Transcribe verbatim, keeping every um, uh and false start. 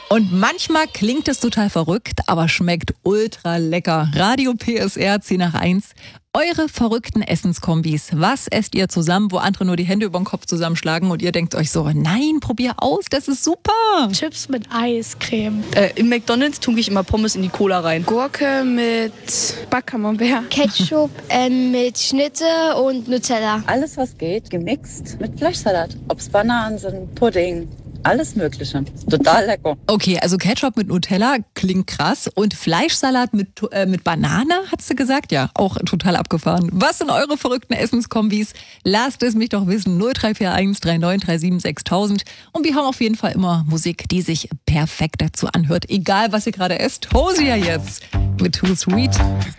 Und manchmal klingt es total verrückt, aber schmeckt ultra lecker. Radio P S R zehn nach eins. Eure verrückten Essenskombis. Was esst ihr zusammen, wo andere nur die Hände über den Kopf zusammenschlagen und ihr denkt euch so, nein, probier aus, das ist super. Chips mit Eiscreme. Äh, Im McDonald's tunke ich immer Pommes in die Cola rein. Gurke mit Backcamembert. Ketchup äh, mit Schnitte und Nutella. Alles, was geht, gemixt mit Fleischsalat. Ob es Bananen sind, Pudding, alles Mögliche. Total lecker. Okay, also Ketchup mit Nutella klingt krass und Fleischsalat mit, äh, mit Banane, hat sie gesagt? Ja, auch total abgefahren. Was sind eure verrückten Essenskombis? Lasst es mich doch wissen. null drei vier eins drei neun drei sieben sechstausend. Und wir haben auf jeden Fall immer Musik, die sich perfekt dazu anhört. Egal, was ihr gerade esst. Hosier jetzt mit Too Sweet.